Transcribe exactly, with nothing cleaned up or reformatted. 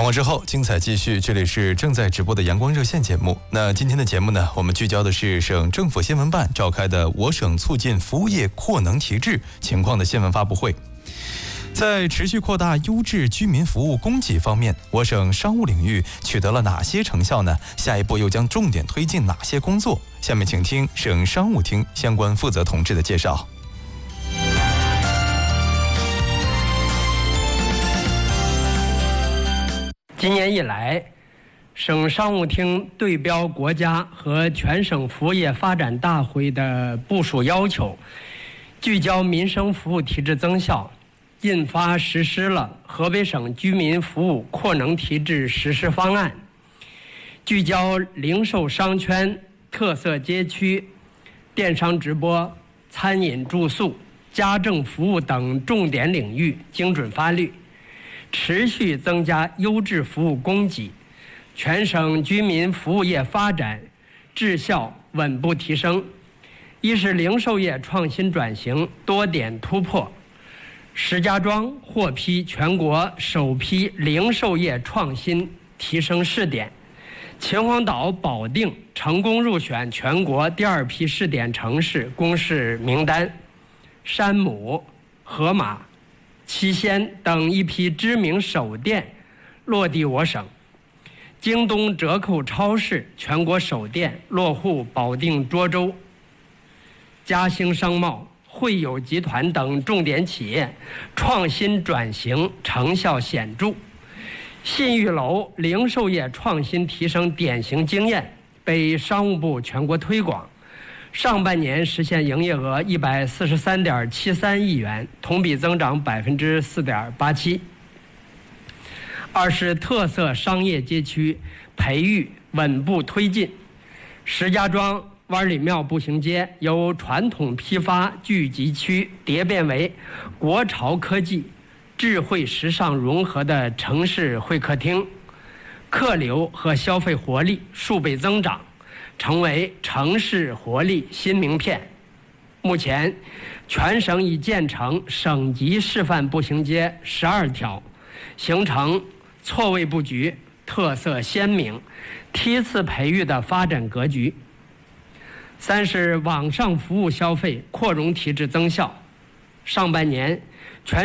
广告之后，精彩继续。这里是正在直播的阳光热线节目。那今天的节目呢，我们聚焦的是省政府新闻办召开的我省促进服务业扩能提质情况的新闻发布会。在持续扩大优质居民服务供给方面，我省商务领域取得了哪些成效呢？下一步又将重点推进哪些工作？下面请听省商务厅相关负责同志的介绍。 今年以来，省商务厅对标国家和全省服务业发展大会的部署要求，聚焦民生服务提质增效，印发实施了河北省居民服务扩能提质实施方案，聚焦零售商圈、特色街区、电商直播、餐饮住宿、家政服务等重点领域精准发力，持续增加优质服务供给，全省居民服务业发展质效稳步提升。一是零售业创新转型多点突破，石家庄获批全国首批零售业创新提升试点，秦皇岛、保定成功入选全国第二批试点城市公示名单，山姆、河马、七仙等一批知名首店落地我省，京东折扣超市全国首店落户保定涿州，嘉兴商贸、汇友集团等重点企业创新转型成效显著，信誉楼零售业创新提升典型经验被商务部全国推广，上半年实现营业额一百四十三点七三亿元，同比增长百分之四点八七。二是特色商业街区培育稳步推进，石家庄湾里庙步行街由传统批发聚集区蝶变为国潮科技、智慧时尚融合的城市会客厅，客流和消费活力数倍增长，成为城市活力新名片。目前，全省已建成省级示范步行街十二条，形成错位布局、特色鲜明、梯次培育的发展格局。三是网上服务消费扩容提质增效，上半年全